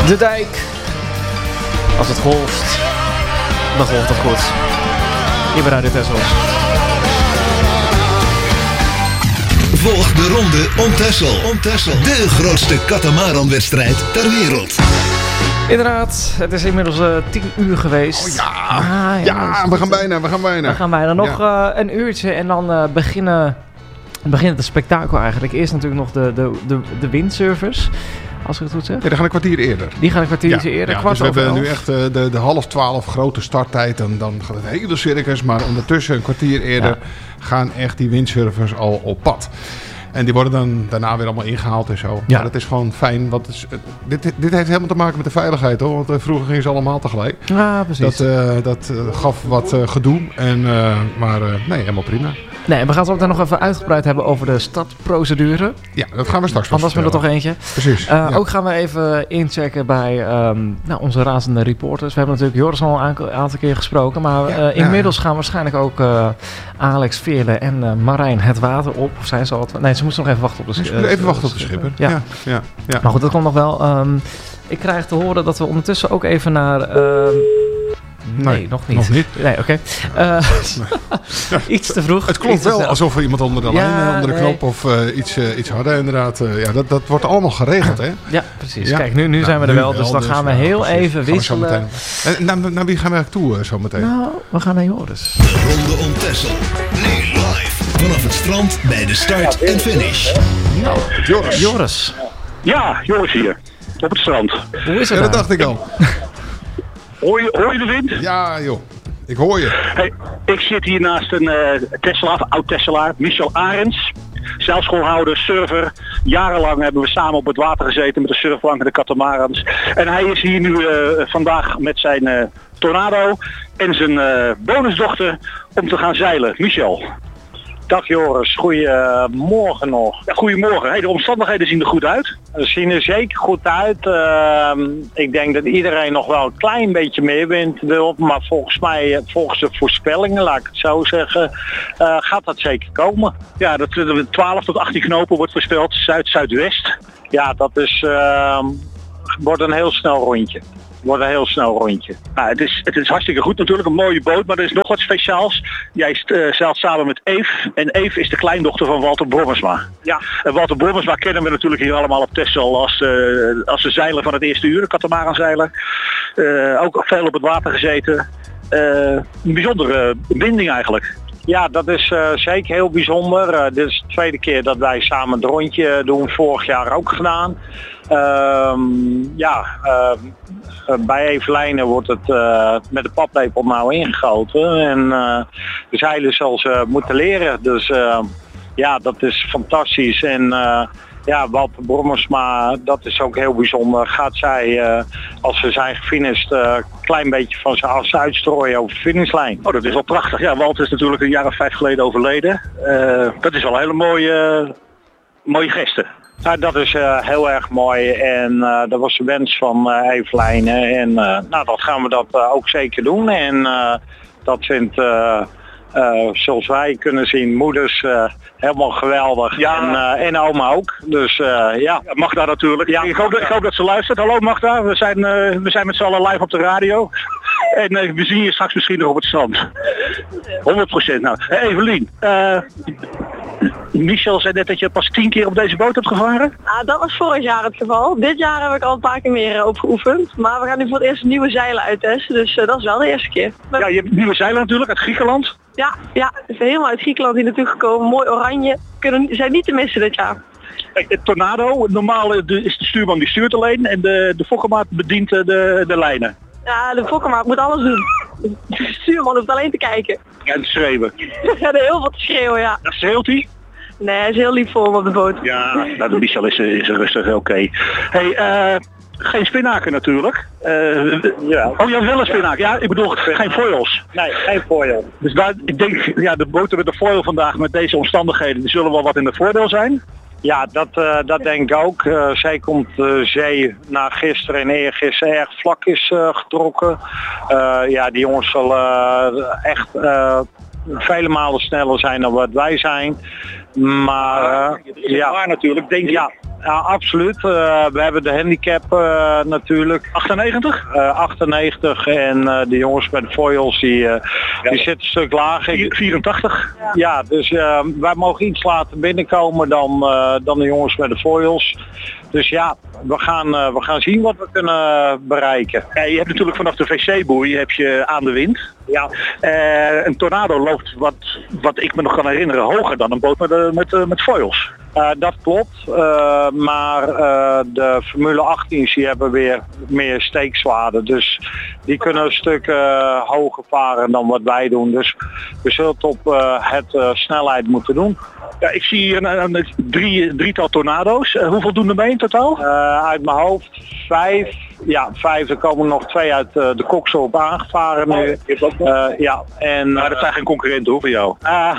De dijk. Als het golft, dan golft het goed. Hier bij Radio Texel. Volg de ronde om Texel. De grootste katamaranwedstrijd ter wereld. Inderdaad, het is inmiddels 10 uur geweest. Oh ja, we gaan bijna. We gaan bijna. Nog een uurtje en dan begint het spektakel eigenlijk. Eerst natuurlijk nog de windsurfers. Als ik het goed zeg. Ja, die gaan een kwartier eerder. eerder. Ja, dus we hebben nu echt de 11:30 grote starttijd. En dan gaat het hele circus. Maar ondertussen een kwartier eerder gaan echt die windsurfers al op pad. En die worden dan daarna weer allemaal ingehaald en zo. Ja. Maar dat is gewoon fijn. Want dit heeft helemaal te maken met de veiligheid, hoor. Want vroeger gingen ze allemaal tegelijk. Ja, precies. Dat gaf wat gedoe. Maar helemaal prima. Nee, we gaan het ook dan nog even uitgebreid hebben over de startprocedure. Ja, dat gaan we straks want dat is er toch eentje. Precies. Ook gaan we even inchecken bij onze razende reporters. We hebben natuurlijk Joris al een aantal keer gesproken. Maar inmiddels gaan waarschijnlijk ook Alex Veerle en Marijn het water op. Of zijn ze al nee, ze moesten nog even wachten op de schipper. Even wachten op de schipper. Ja. Maar goed, dat komt nog wel. Ik krijg te horen dat we ondertussen ook even naar... Nee, nog niet. Nee, oké. Iets te vroeg. Het klopt wel alsof er iemand onder de lijn, onder de knop of iets hadden. Inderdaad, dat wordt allemaal geregeld, hè? Ja, precies. Ja. Kijk, nu zijn we er wel. Dus dan gaan we heel even wisselen. Naar wie gaan we eigenlijk toe zo meteen? Nou, we gaan naar Joris. De ronde om Texel. Nu live. Vanaf het strand bij de start en finish. Nou, Joris. Ja, Joris hier. Op het strand. Hoe is het dat dacht ik al. Hoor je de wind? Ja, joh. Ik hoor je. Hey, ik zit hier naast een oud-Tesselaar, Michel Arends. Zeilschoolhouder, surfer. Jarenlang hebben we samen op het water gezeten met de surfplank en de katamarans. En hij is hier nu vandaag met zijn Tornado en zijn bonusdochter om te gaan zeilen. Michel. Dag Joris, goedemorgen nog. Ja, goedemorgen. Hey, de omstandigheden zien er goed uit. Ze zien er zeker goed uit. Ik denk dat iedereen nog wel een klein beetje meer wind wil. Maar volgens mij, volgens de voorspellingen, laat ik het zo zeggen, gaat dat zeker komen. Ja, dat 12 tot 18 knopen wordt voorspeld. Zuid-zuidwest. Ja, dat is, wordt een heel snel rondje. Nou, het is hartstikke goed natuurlijk, een mooie boot, maar er is nog wat speciaals. Jij zeilt samen met Eve. En Eve is de kleindochter van Walter Brommersma. Ja. En Walter Brommersma kennen we natuurlijk hier allemaal op Texel als de zeiler van het eerste uur, de katamaranzeiler. Ook veel op het water gezeten. Een bijzondere binding eigenlijk. Ja, dat is zeker heel bijzonder. Dit is de tweede keer dat wij samen het rondje doen. Vorig jaar ook gedaan. Bij Evelijnen wordt het met de paplepel nou ingegoten. En de zeilen zal ze moeten leren. Dus dat is fantastisch. En Walter Brommersma, dat is ook heel bijzonder. Gaat zij, als we zijn gefinished, een klein beetje van zijn as uitstrooien over de finishlijn. Oh, dat is wel prachtig. Ja, Walter is natuurlijk een jaar of 5 geleden overleden. Dat is wel een hele mooie geste. Nou, dat is heel erg mooi en dat was de wens van Evelijnen. En dat gaan we ook zeker doen. En dat vindt... zoals wij kunnen zien, moeders helemaal geweldig. Ja. En oma ook. Dus Magda natuurlijk. Ja. Ik hoop dat ze luistert. Hallo Magda, we zijn met z'n allen live op de radio. En we zien je straks misschien nog op het strand. 100%. Nou, Evelien. Michel zei net dat je pas 10 keer op deze boot hebt gevaren. Dat was vorig jaar het geval. Dit jaar heb ik al een paar keer meer op geoefend. Maar we gaan nu voor het eerst nieuwe zeilen uittesten. Dus dat is wel de eerste keer. Ja, je hebt nieuwe zeilen natuurlijk uit Griekenland. Ja, is helemaal uit Griekenland hier naartoe gekomen. Mooi oranje. Zijn niet te missen dit jaar. Het Tornado, normaal is de stuurman die stuurt alleen en de fokkermaat bedient de lijnen. Ja, de fokkermaat moet alles doen. De stuurman hoeft alleen te kijken. En te schreeuwen. Ja, heel wat te schreeuwen, ja. Schreeuwt hij? Nee, hij is heel lief voor hem op de boot. Ja, de Michel is rustig, oké. Hey, geen spinnaker natuurlijk. Ja. Oh, je hebt wel een spinnaker. Ja, ik bedoel geen foils. Nee, geen foil. Dus ik denk, de boten met de foil vandaag met deze omstandigheden, die zullen wel wat in het voordeel zijn. Ja, dat denk ik ook. Zeker omdat de zee na gisteren en eergisteren erg vlak is getrokken. Die jongens zullen echt vele malen sneller zijn dan wat wij zijn. Maar waar natuurlijk, denk je. Ja, absoluut. We hebben de handicap natuurlijk. 98? 98 en de jongens met de foils die zitten een stuk lager. 84? Ja, dus wij mogen iets later binnenkomen dan de jongens met de foils. Dus ja, we gaan zien wat we kunnen bereiken. Ja, je hebt natuurlijk vanaf de wc-boei heb je aan de wind. Ja. Een tornado loopt, wat ik me nog kan herinneren, hoger dan een boot met foils. Dat klopt, maar de Formule 18 die hebben weer meer steekzwaarden. Dus die kunnen een stuk hoger varen dan wat wij doen. Dus we zullen het op het snelheid moeten doen. Ja, ik zie hier een drietal tornado's. Hoeveel doen er mee in totaal? Uit mijn hoofd 5. Ja, 5. Er komen nog 2 uit de Koksen op aangevaren nu. Ja, en Maar dat zijn geen concurrenten hoor voor jou.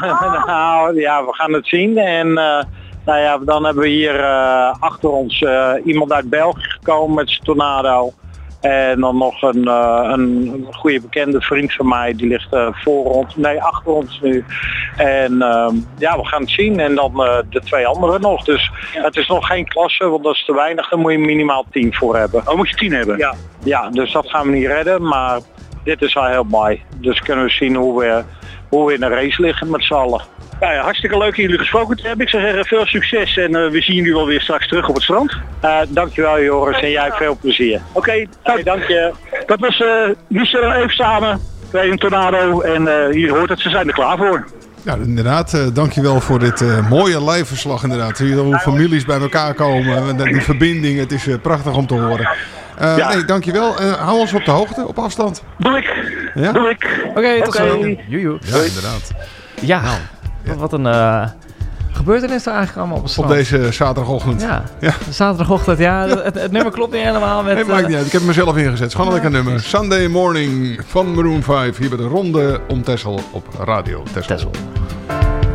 Nou ja, we gaan het zien. En nou ja, dan hebben we hier achter ons iemand uit België gekomen met zijn tornado. En dan nog een goede bekende vriend van mij, die ligt achter ons nu. En ja, we gaan het zien. En dan de 2 anderen nog. Dus het is nog geen klasse, want dat is te weinig. Daar moet je minimaal 10 voor hebben. Oh, moet je 10 hebben? Ja, dus dat gaan we niet redden. Maar dit is al heel mooi. Dus kunnen we zien hoe we in een race liggen met z'n allen. Nou ja, hartstikke leuk jullie gesproken te hebben. Ik zou zeggen veel succes en we zien jullie wel weer straks terug op het strand. Dankjewel Joris en jij veel plezier. Oké, dank je. Dat was Michel en Eve samen bij een tornado en hier hoort het, ze zijn er klaar voor. Ja, inderdaad. Dankjewel voor dit mooie live verslag inderdaad. Zie je hoe families bij elkaar komen. Die verbinding, het is prachtig om te horen. Nee, dankjewel. Hou ons op de hoogte, op afstand. Doe ik. Ja? Doe ik. Oké, tot zo. Joejoe. Ja, inderdaad. Ja, wat een gebeurtenis er eigenlijk allemaal op het strand. Op deze zaterdagochtend. Ja, zaterdagochtend. Ja, het nummer klopt niet helemaal. Met, Nee, maakt niet uit. Ik heb hem mezelf ingezet. Het is gewoon een lekker nummer. Sunday Morning van Maroon 5. Hier bij de Ronde om Texel op Radio Texel.